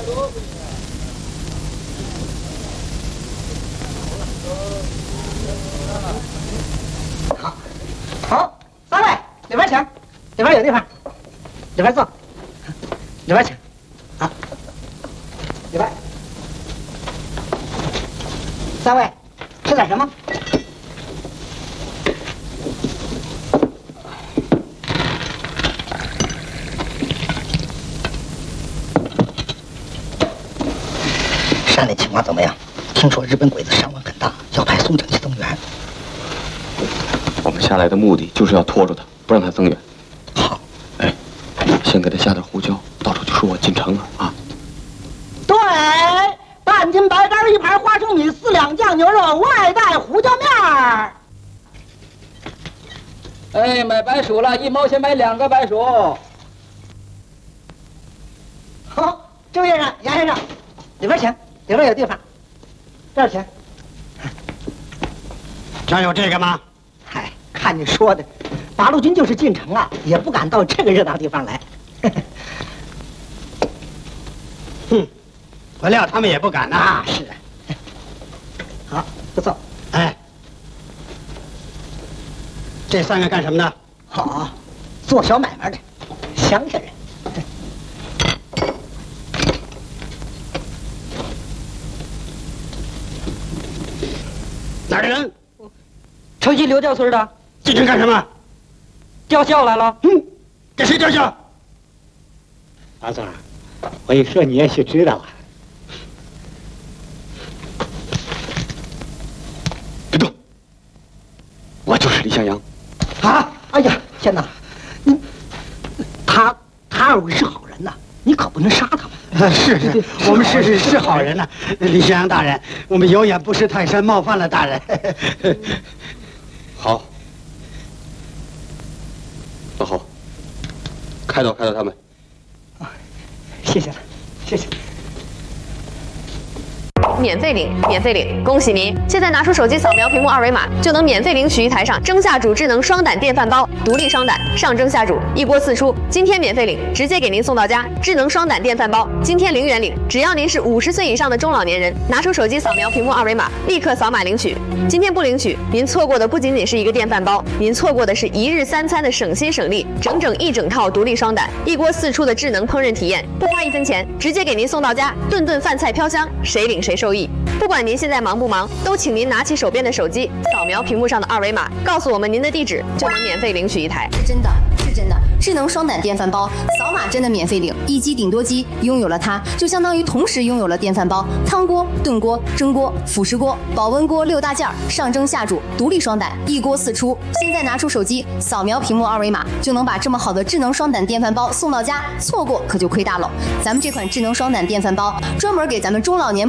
好，好，3位里边请，里边有地方，里边坐，里边请，啊，里边。3位，吃点什么？山里情况怎么样？听说日本鬼子伤亡很大，要派苏整去增援。 我们下来的目的就是要拖住他，不让他增援。 好， 哎，先给他下点胡椒，到时候就说我进城了啊。 对，半斤白干，1盘花生米，4两酱牛肉，外带胡椒面儿。 哎，买白薯了，1毛钱买2个白薯。 好，周先生、杨先生，里边请，里边有地方。这儿请。 这儿有这个吗？ 嗨，看你说的，八路军就是进城啊，也不敢到这个热闹地方来。 哼，我料他们也不敢呐。 啊，是啊。好，不错。 哎，这3个干什么的？ 好，做小买卖的，乡下人。 哪儿的人？ 城西刘家村的， 进城干什么？ 吊孝来了。 给谁吊孝？ 老总，我一说你也许知道啊。 别动！我就是李向阳。 啊！哎呀，天哪！你他2位是好人呐，你可不能杀他们。 是，我们是好人呐。李向阳大人，我们有眼不识泰山，冒犯了大人。 好，老侯，开导他们。 谢谢了，谢谢。 免费领，免费领！恭喜您！现在拿出手机扫描屏幕2维码，就能免费领取1台上蒸下煮智能双胆电饭煲，独立双胆，上蒸下煮，一锅4出。今天免费领，直接给您送到家。智能双胆电饭煲，今天0元领，只要您是50岁以上的中老年人，拿出手机扫描屏幕2维码，立刻扫码领取。今天不领取，您错过的不仅仅是一个电饭煲，您错过的是1日3餐的省心省力，整一整套独立双胆，一锅4出的智能烹饪体验，不花1分钱，直接给您送到家，顿顿饭菜飘香，谁领谁受益。不管您现在忙不忙，都请您拿起手边的手机，扫描屏幕上的2维码，告诉我们您的地址，就能免费领取1台。 是真的，是真的。智能双胆电饭煲，扫码真的免费领，一机顶多机，拥有了它，就相当于同时拥有了电饭煲、汤锅、炖锅、蒸锅、辅食锅、保温锅6大件，上蒸下煮，独立双胆，一锅4出。现在拿出手机，扫描屏幕2维码，就能把这么好的智能双胆电饭煲送到家，错过可就亏大了。咱们这款智能双胆电饭煲，专门给咱们中老年